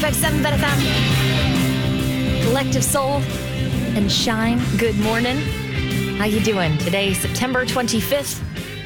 95.7 Ben FM. Collective Soul and Shine. Good morning. How you doing? Today, September 25th,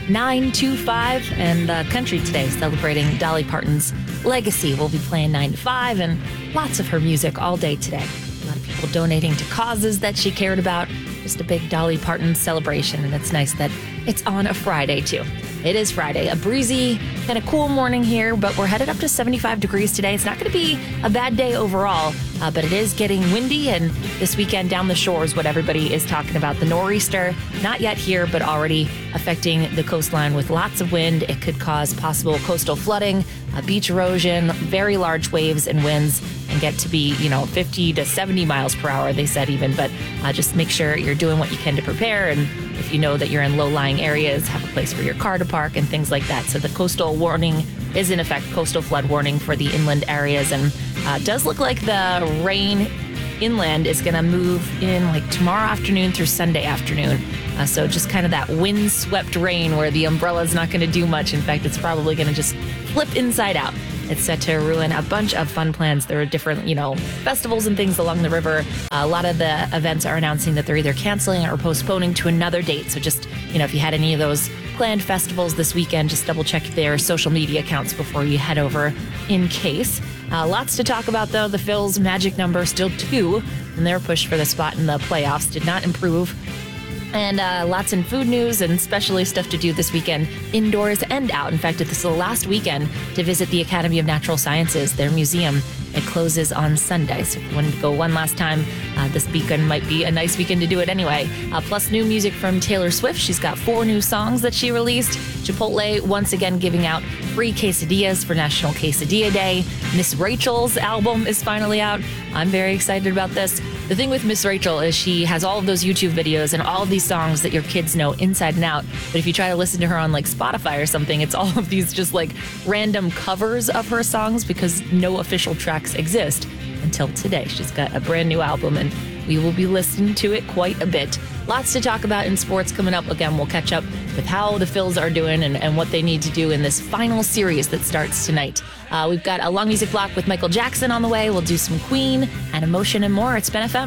9/25, and Country Today celebrating Dolly Parton's legacy. We'll be playing 9 to 5 and lots of her music all day today. A lot of people donating to causes that she cared about. Just a big Dolly Parton celebration, and it's nice that it's on a Friday, too. It is Friday, a breezy, kind of cool morning here, but we're headed up to 75 degrees today. It's not going to be a bad day overall, but it is getting windy, and this weekend down the shore is what everybody is talking about. The nor'easter, not yet here, but already affecting the coastline with lots of wind. It could cause possible coastal flooding, beach erosion, very large waves and winds, and get to be, 50 to 70 miles per hour, they said even. But just make sure you're doing what you can to prepare. And if you know that you're in low-lying areas, have a place for your car to park and things like that. So the coastal warning is in effect, coastal flood warning for the inland areas. And does look like the rain inland is going to move in like tomorrow afternoon through Sunday afternoon. So just kind of that wind-swept rain where the umbrella's not going to do much. In fact, it's probably going to just flip inside out. It's set to ruin a bunch of fun plans. There are different, festivals and things along the river. A lot of the events are announcing that they're either canceling or postponing to another date. So just, if you had any of those planned festivals this weekend, just double check their social media accounts before you head over in case. Lots to talk about, though. The Phils' magic number still 2, and their push for the spot in the playoffs did not improve. And lots in food news and especially stuff to do this weekend, indoors and out. In fact, this is the last weekend to visit the Academy of Natural Sciences, their museum. It closes on Sunday, so if you wanted to go one last time, this weekend might be a nice weekend to do it anyway. Plus new music from Taylor Swift. She's got 4 new songs that she released. Chipotle once again giving out free quesadillas for National Quesadilla Day. Miss Rachel's album is finally out. I'm very excited about this. The thing with Miss Rachel is she has all of those YouTube videos and all of these songs that your kids know inside and out. But if you try to listen to her on like Spotify or something, it's all of these just like random covers of her songs because no official tracks exist until today. She's got a brand new album and we will be listening to it quite a bit. Lots to talk about in sports coming up. Again, we'll catch up with how the Phils are doing and what they need to do in this final series that starts tonight. We've got a long music block with Michael Jackson on the way. We'll do some Queen and Emotion and more. It's Ben FM.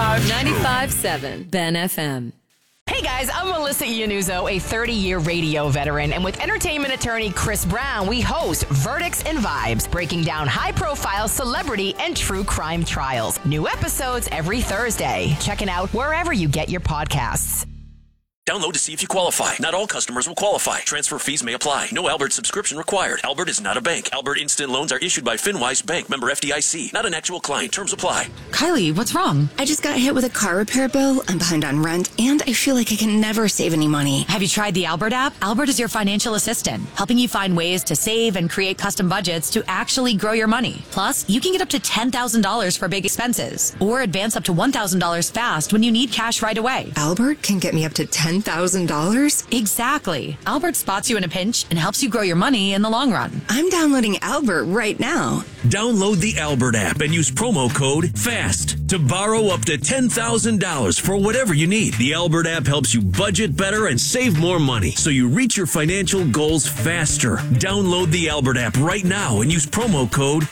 95.7 Ben FM. Hey guys, I'm Melissa Iannuzzo, a 30-year radio veteran, and with entertainment attorney Chris Brown, we host Verdicts and Vibes, breaking down high-profile celebrity and true crime trials. New episodes every Thursday. Check it out wherever you get your podcasts. Download to see if you qualify. Not all customers will qualify. Transfer fees may apply. No Albert subscription required. Albert is not a bank. Albert Instant Loans are issued by FinWise Bank, member FDIC. Not an actual client. Terms apply. Kylie, what's wrong? I just got hit with a car repair bill. I'm behind on rent, and I feel like I can never save any money. Have you tried the Albert app? Albert is your financial assistant, helping you find ways to save and create custom budgets to actually grow your money. Plus, you can get up to $10,000 for big expenses, or advance up to $1,000 fast when you need cash right away. Albert can get me up to $10,000? Exactly. Albert spots you in a pinch and helps you grow your money in the long run. I'm downloading Albert right now. Download the Albert app and use promo code FAST to borrow up to $10,000 for whatever you need. The Albert app helps you budget better and save more money so you reach your financial goals faster. Download the Albert app right now and use promo code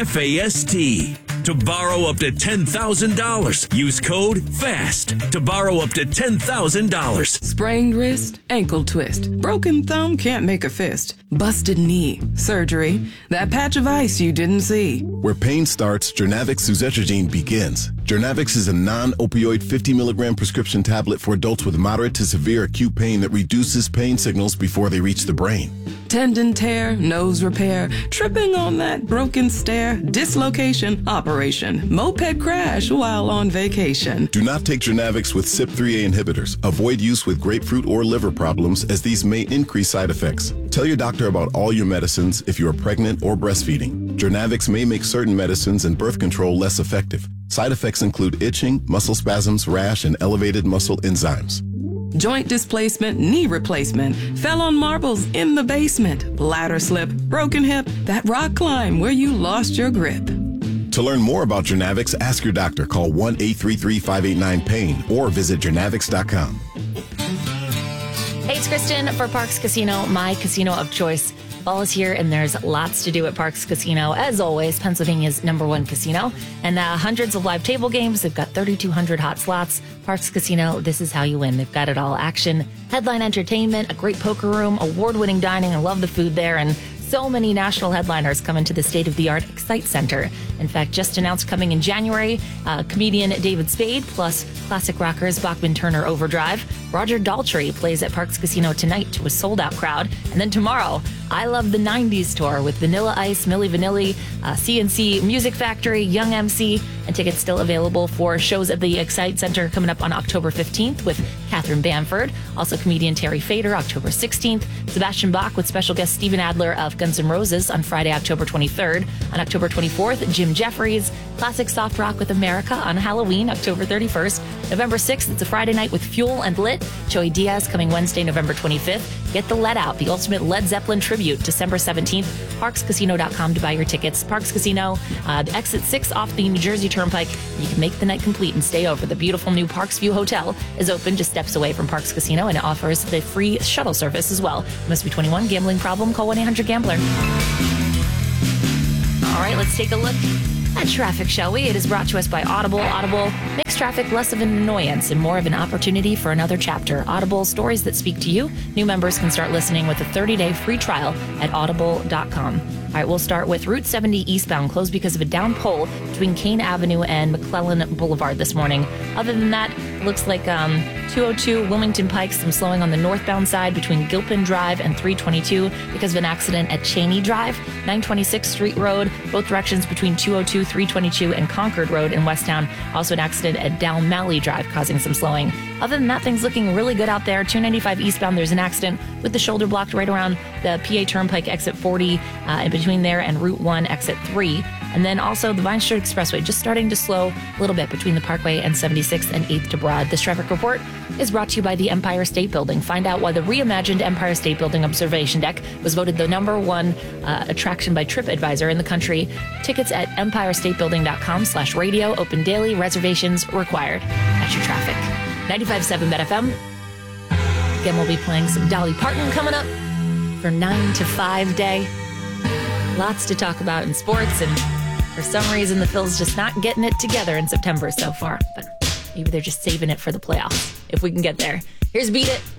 FAST to borrow up to $10,000. Use code FAST to borrow up to $10,000. Sprained wrist, ankle twist, broken thumb can't make a fist, busted knee, surgery, that patch of ice you didn't see. Where pain starts, Journavx suzetrigine begins. Journavx is a non-opioid 50 milligram prescription tablet for adults with moderate to severe acute pain that reduces pain signals before they reach the brain. Tendon tear, nose repair, tripping on that broken stair, dislocation, operation, moped crash while on vacation. Do not take Journavx with CYP3A inhibitors. Avoid use with grapefruit or liver problems as these may increase side effects. Tell your doctor about all your medicines if you are pregnant or breastfeeding. Journavx may make certain medicines and birth control less effective. Side effects include itching, muscle spasms, rash, and elevated muscle enzymes. Joint displacement, knee replacement, fell on marbles in the basement, ladder slip, broken hip, that rock climb where you lost your grip. To learn more about Journavx, ask your doctor. Call 1-833-589-PAIN or visit journavx.com. Hey, it's Kristen for Parks Casino, my casino of choice. Fall is here, and there's lots to do at Parks Casino. As always, Pennsylvania's #1 casino. And hundreds of live table games. They've got 3,200 hot slots. Parks Casino, this is how you win. They've got it all. Action, headline entertainment, a great poker room, award-winning dining. I love the food there. And so many national headliners coming to the state-of-the-art Excite Center. In fact, just announced coming in January, comedian David Spade, plus classic rockers Bachman Turner Overdrive. Roger Daltrey plays at Parks Casino tonight to a sold-out crowd. And then tomorrow, I Love the 90s tour with Vanilla Ice, Milli Vanilli, CNC Music Factory, Young MC, and tickets still available for shows at the Excite Center coming up on October 15th with Catherine Bamford. Also comedian Terry Fader, October 16th. Sebastian Bach with special guest Steven Adler of Guns N' Roses on Friday, October 23rd. On October 24th, Jim Jeffries. Classic soft rock with America on Halloween, October 31st. November 6th, it's a Friday night with Fuel and Lit. Joey Diaz coming Wednesday, November 25th. Get the Let Out, the ultimate Led Zeppelin tribute, December 17th. ParksCasino.com to buy your tickets. Parks Casino, exit 6 off the New Jersey Turnpike. You can make the night complete and stay over. The beautiful new Parks View Hotel is open just steps away from Parks Casino, and it offers the free shuttle service as well. Must be 21. Gambling problem? Call 1-800-GAMBLER. All right, let's take a look at traffic, shall we? It is brought to us by Audible. Audible makes traffic less of an annoyance and more of an opportunity for another chapter. Audible, stories that speak to you. New members can start listening with a 30-day free trial at audible.com. All right, we'll start with Route 70 eastbound, closed because of a down pole between Kane Avenue and McClellan Boulevard this morning. Other than that, it looks like 202 Wilmington Pike, some slowing on the northbound side between Gilpin Drive and 322 because of an accident at Cheney Drive. 926 Street Road, both directions between 202, 322, and Concord Road in Westtown. Also an accident at Down Malley Drive causing some slowing. Other than that, things looking really good out there. 295 eastbound, there's an accident with the shoulder blocked right around the PA Turnpike exit 40 in between there and Route 1 exit 3. And then also the Vine Street Expressway just starting to slow a little bit between the Parkway and 76th and 8th to Broad. This traffic report is brought to you by the Empire State Building. Find out why the reimagined Empire State Building observation deck was voted the #1 attraction by TripAdvisor in the country. Tickets at empirestatebuilding.com/radio. Open daily. Reservations required. That's your traffic. 95.7 BetFM. Again, we'll be playing some Dolly Parton coming up for 9 to 5 day. Lots to talk about in sports, and for some reason, the Phils just not getting it together in September so far. But maybe they're just saving it for the playoffs, if we can get there. Here's Beat It.